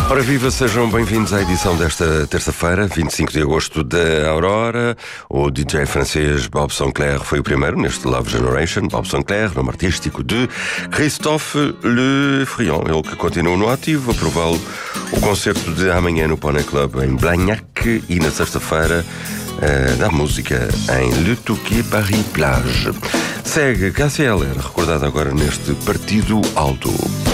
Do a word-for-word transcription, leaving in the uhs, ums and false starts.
Ora viva, sejam bem-vindos à edição desta terça-feira, vinte e cinco de agosto da Aurora. O D J francês Bob Sinclair foi o primeiro neste Love Generation. Bob Sinclair, nome artístico de Christophe Le Frion, ele que continua no ativo, a prová-lo o concerto de amanhã no Pony Club em Blagnac e na sexta-feira uh, da música em Le Touquet Paris Plage. Segue Cássia Eller, recordada agora neste Partido Alto.